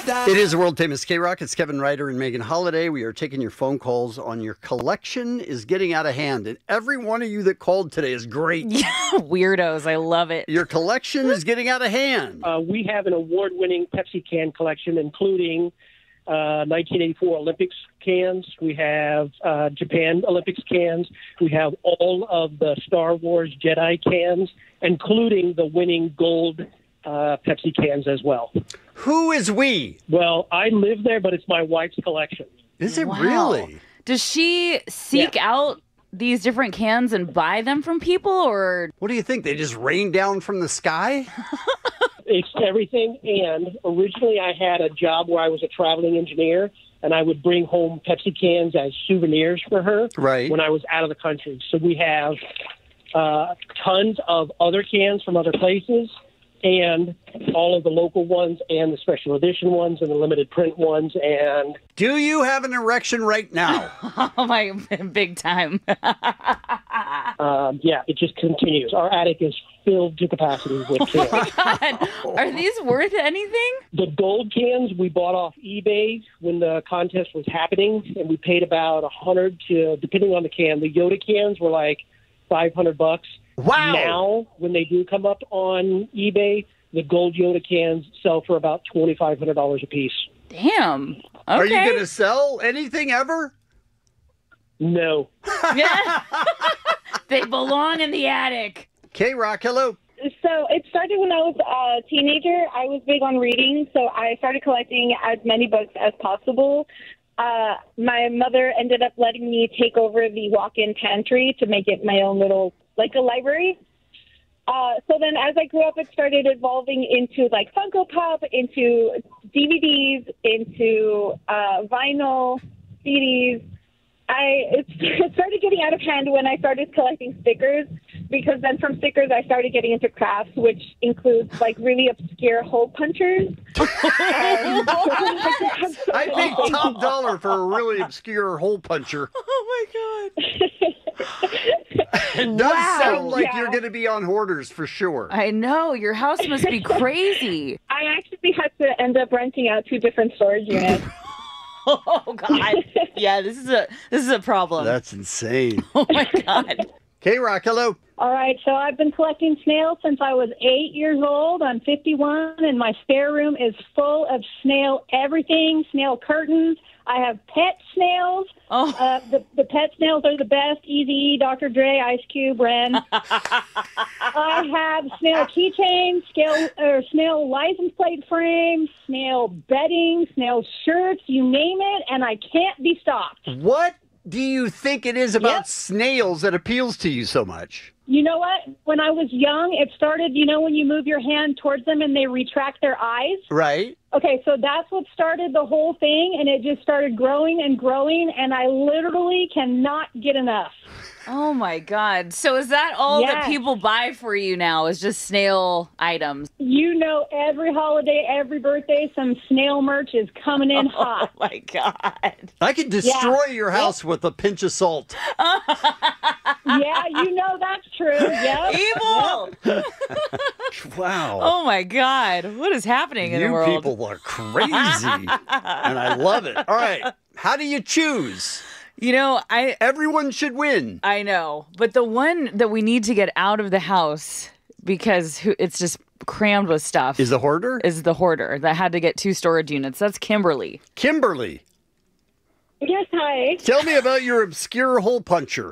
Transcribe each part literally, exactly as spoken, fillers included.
It is a world famous K-Rock. It's Kevin Ryder and Megan Holiday. We are taking your phone calls on your collection is getting out of hand. And every one of you that called today is great. Yeah, weirdos. I love it. Your collection is getting out of hand. Uh, we have an award-winning Pepsi can collection, including uh, nineteen eighty-four Olympics cans. We have uh, Japan Olympics cans. We have all of the Star Wars Jedi cans, including the winning gold uh, Pepsi cans as well. Who is we? Well, I live there, but it's my wife's collection. Is it Wow. really? Does she seek Yeah. out these different cans and buy them from people, or? What do you think? They just rain down from the sky? It's everything. And originally I had a job where I was a traveling engineer, and I would bring home Pepsi cans as souvenirs for her Right. when I was out of the country. So we have uh, tons of other cans from other places, and all of the local ones and the special edition ones and the limited print ones. And Do you have an erection right now? Oh my, big time. um, yeah, it just continues. Our attic is filled to capacity with cans. God, are these worth anything? The gold cans we bought off eBay when the contest was happening, and we paid about a hundred to, depending on the can. The Yoda cans were like five hundred bucks. Wow. Now, when they do come up on eBay, the gold Yoda cans sell for about twenty-five hundred dollars a piece. Damn. Okay. Are you going to sell anything ever? No. Yeah. They belong in the attic. K-Rock, hello. So it started when I was a teenager. I was big on reading, so I started collecting as many books as possible. Uh, my mother ended up letting me take over the walk-in pantry to make it my own little, like a library. Uh, so then as I grew up, it started evolving into like Funko Pop, into D V Ds, into uh, vinyl, C Ds. I it, it started getting out of hand when I started collecting stickers, because then from stickers I started getting into crafts, which includes like really obscure hole punchers. um, I paid top dollar for a really obscure hole puncher. Oh my God. It does Wow. sound like Yeah. you're going to be on Hoarders for sure. I know. Your house must be crazy. I actually had to end up renting out two different storage units. Oh God. Yeah, this is a this is a problem. That's insane. Oh my God. K-Rock, hello. All right, so I've been collecting snails since I was eight years old. I'm fifty-one, and my spare room is full of snail everything, snail curtains. I have pet snails. Oh. Uh, the, the pet snails are the best. Easy, Doctor Dre, Ice Cube, Ren. I have snail keychains, scale, or snail license plate frames, snail bedding, snail shirts, you name it, and I can't be stopped. What do you think it is about Yep. snails that appeals to you so much? You know what? When I was young, it started, you know, when you move your hand towards them and they retract their eyes? Right? Okay, so that's what started the whole thing, and it just started growing and growing, and I literally cannot get enough. Oh my God. So is that all that Yes. people buy for you now, is just snail items? You know, every holiday, every birthday, some snail merch is coming in hot. Oh my God. I could destroy your house with a pinch of salt. Yeah, you know that's true. Yep. Evil. Wow. Oh my God. What is happening in the you world? people are crazy. And I love it. All right. How do you choose? You know, I Everyone should win. I know, but the one that we need to get out of the house because who- it's just crammed with stuff Is the hoarder? is the hoarder that had to get two storage units. That's Kimberly. Kimberly. Yes, hi. Tell me about your obscure hole puncher.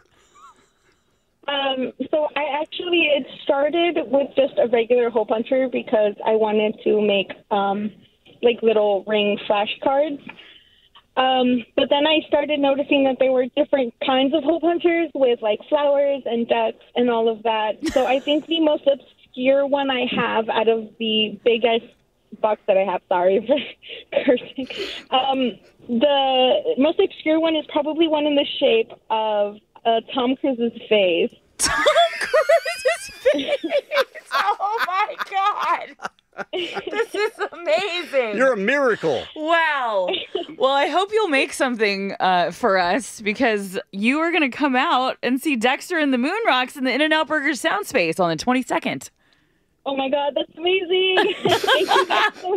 Um, so I actually, it started with just a regular hole puncher because I wanted to make, um, like little ring flashcards. Um, but then I started noticing that there were different kinds of hole punchers with like flowers and ducks and all of that. So I think the most obscure one I have out of the big ass box that I have, sorry for cursing, um, the most obscure one is probably one in the shape of uh, Tom Cruise's face. Tom Cruise's face. Oh my God. This is amazing. You're a miracle. Wow. Well, I hope you'll make something uh, for us because you are going to come out and see Dexter and the Moon Rocks in the In-N-Out Burger Sound Space on the twenty-second. Oh my God, that's amazing. Thank you guys so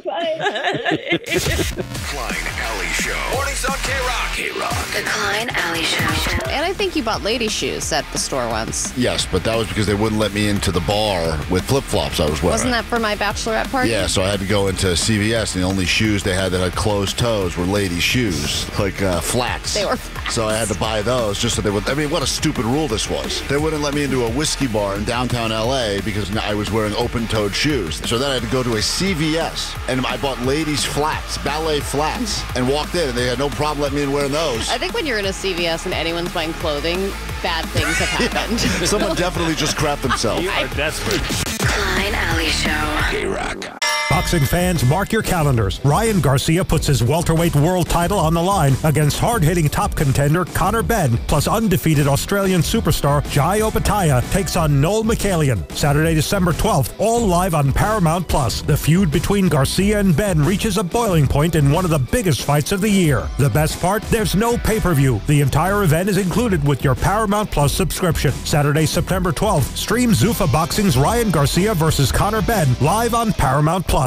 much. Klein Alley Show. Mornings on K-Rock. K-Rock. The Klein Alley Show. And I think you bought lady shoes at the store once. Yes, but that was because they wouldn't let me into the bar with flip-flops I was wearing. Wasn't that for my bachelorette party? Yeah, so I had to go into C V S, and the only shoes they had that had closed toes were lady shoes, like uh, flats. They were flats. So I had to buy those just so they would. I mean, what a stupid rule this was. They wouldn't let me into a whiskey bar in downtown L A because I was wearing open-toed shoes. So then I had to go to a C V S, and I bought ladies' flats, ballet flats, and walked in, and they had no problem letting me in wearing those. I think when you're in a C V S and anyone's buying clothing, bad things have happened. Yeah. Someone definitely just crapped themselves. You are desperate. Klein Alley Show. K-Rock. Boxing fans, mark your calendars. Ryan Garcia puts his welterweight world title on the line against hard-hitting top contender Conor Benn, plus undefeated Australian superstar Jai Opetaia takes on Noel Mikhailian. Saturday, December twelfth, all live on Paramount Plus. The feud between Garcia and Benn reaches a boiling point in one of the biggest fights of the year. The best part? There's no pay-per-view. The entire event is included with your Paramount Plus subscription. Saturday, September twelfth, stream Zuffa Boxing's Ryan Garcia versus Conor Benn live on Paramount Plus.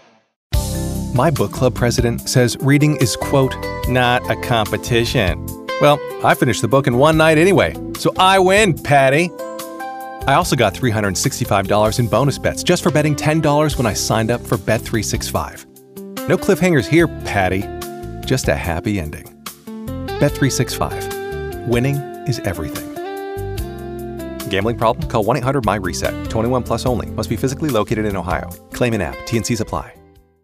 My book club president says reading is, quote, not a competition. Well, I finished the book in one night anyway, so I win, Patty. I also got three hundred sixty-five dollars in bonus bets just for betting ten dollars when I signed up for Bet three sixty-five. No cliffhangers here, Patty. Just a happy ending. Bet three sixty-five. Winning is everything. Gambling problem? Call one eight hundred my reset. twenty-one plus only. Must be physically located in Ohio. Claim in app. T N Cs apply.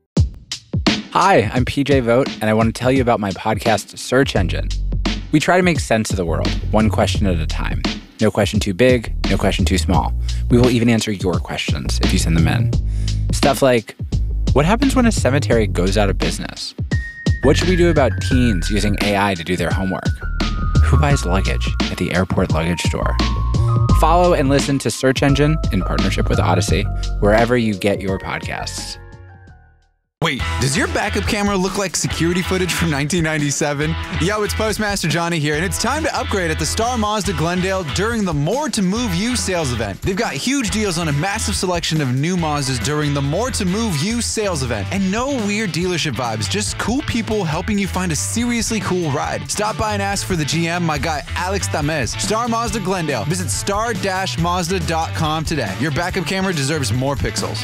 Hi, I'm P J Vogt, and I want to tell you about my podcast, Search Engine. We try to make sense of the world, one question at a time. No question too big, no question too small. We will even answer your questions if you send them in. Stuff like, what happens when a cemetery goes out of business? What should we do about teens using A I to do their homework? Who buys luggage at the airport luggage store? Follow and listen to Search Engine in partnership with Odyssey, wherever you get your podcasts. Wait, does your backup camera look like security footage from nineteen ninety-seven? Yo, it's Postmaster Johnny here, and it's time to upgrade at the Star Mazda Glendale during the More to Move You sales event. They've got huge deals on a massive selection of new Mazdas during the More to Move You sales event. And no weird dealership vibes, just cool people helping you find a seriously cool ride. Stop by and ask for the G M, my guy Alex Tamez. Star Mazda Glendale. Visit star dash mazda dot com today. Your backup camera deserves more pixels.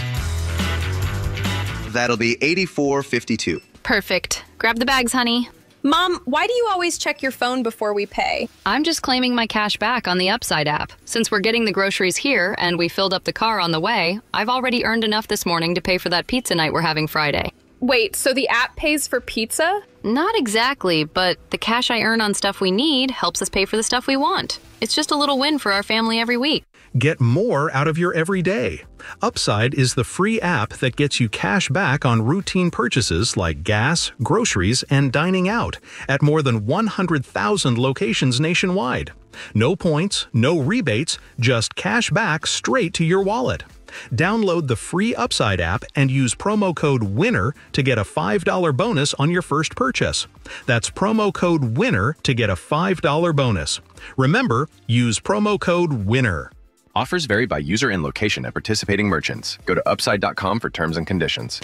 That'll be eighty-four fifty-two. Perfect. Grab the bags, honey. Mom, why do you always check your phone before we pay? I'm just claiming my cash back on the Upside app. Since we're getting the groceries here and we filled up the car on the way, I've already earned enough this morning to pay for that pizza night we're having Friday. Wait, so the app pays for pizza? Not exactly, but the cash I earn on stuff we need helps us pay for the stuff we want. It's just a little win for our family every week. Get more out of your everyday. Upside is the free app that gets you cash back on routine purchases like gas, groceries, and dining out at more than one hundred thousand locations nationwide. No points, no rebates, just cash back straight to your wallet. Download the free Upside app and use promo code WINNER to get a five dollar bonus on your first purchase. That's promo code WINNER to get a five dollar bonus. Remember, use promo code WINNER. Offers vary by user and location at participating merchants. Go to upside dot com for terms and conditions.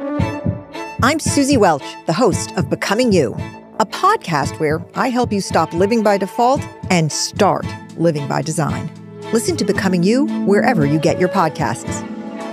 I'm Susie Welch, the host of Becoming You, a podcast where I help you stop living by default and start living by design. Listen to Becoming You wherever you get your podcasts.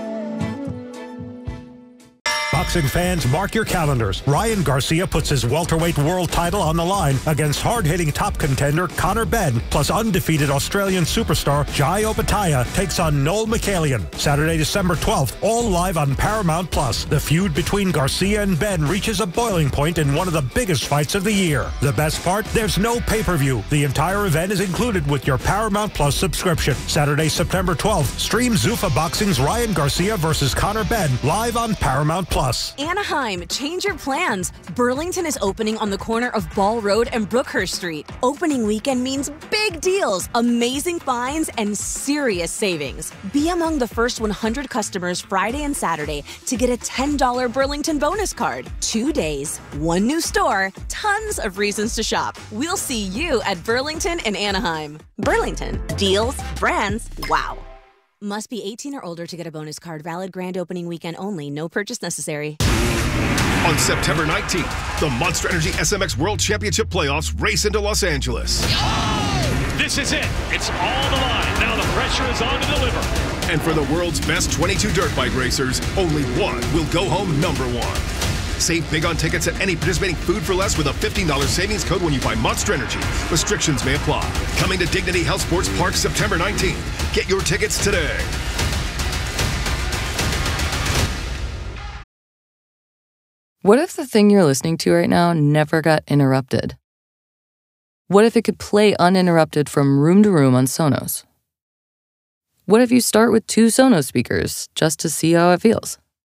Boxing fans, mark your calendars. Ryan Garcia puts his welterweight world title on the line against hard-hitting top contender Conor Benn, plus undefeated Australian superstar Jai Opetaia takes on Noel Mikhailian. Saturday, December twelfth, all live on Paramount Plus. The feud between Garcia and Benn reaches a boiling point in one of the biggest fights of the year. The best part? There's no pay-per-view. The entire event is included with your Paramount Plus subscription. Saturday, September twelfth, stream Zuffa Boxing's Ryan Garcia versus Conor Benn live on Paramount Plus. Anaheim, change your plans. Burlington is opening on the corner of Ball Road and Brookhurst Street. Opening weekend means big deals, amazing finds, and serious savings. Be among the first one hundred customers Friday and Saturday to get a ten dollar Burlington bonus card. Two days, one new store, tons of reasons to shop. We'll see you at Burlington and Anaheim. Burlington, deals, brands, wow. Must be eighteen or older to get a bonus card. Valid grand opening weekend only. No purchase necessary. On September nineteenth, the Monster Energy S M X World Championship playoffs race into Los Angeles. This is it. It's all the line. Now the pressure is on to deliver. And for the world's best twenty-two dirt bike racers, only one will go home number one. Save big on tickets at any participating Food for Less with a fifteen dollars savings code when you buy Monster Energy. Restrictions may apply. Coming to Dignity Health Sports Park September nineteenth. Get your tickets today. What if the thing you're listening to right now never got interrupted? What if it could play uninterrupted from room to room on Sonos? What if you start with two Sonos speakers just to see how it feels?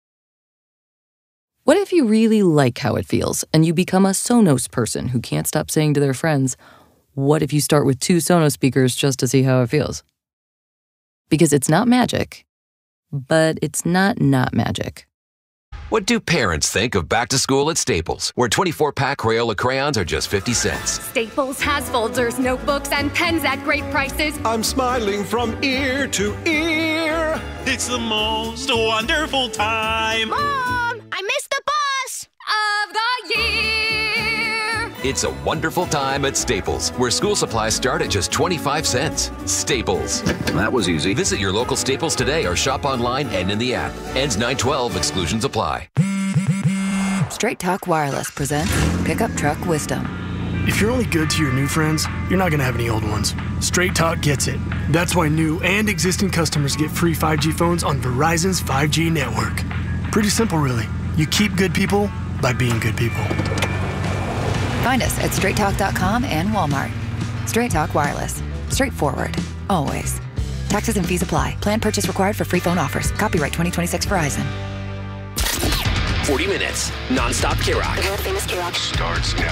What if you really like how it feels and you become a Sonos person who can't stop saying to their friends, what if you start with two Sonos speakers just to see how it feels? Because it's not magic, but it's not not magic. What do parents think of back to school at Staples, where twenty-four pack Crayola crayons are just fifty cents? Staples has folders, notebooks, and pens at great prices. I'm smiling from ear to ear. It's the most wonderful time. Mom, I missed the bus of the year. It's a wonderful time at Staples, where school supplies start at just twenty-five cents. Staples. That was easy. Visit your local Staples today or shop online and in the app. Ends nine twelve. Exclusions apply. Straight Talk Wireless presents Pickup Truck Wisdom. If you're only good to your new friends, you're not going to have any old ones. Straight Talk gets it. That's why new and existing customers get free five G phones on Verizon's five G network. Pretty simple, really. You keep good people by being good people. Find us at straight talk dot com and Walmart. Straight Talk Wireless. Straightforward. Always. Taxes and fees apply. Plan purchase required for free phone offers. Copyright twenty twenty-six Verizon. forty minutes. Non-stop K-Rock. The world famous K-Rock starts now.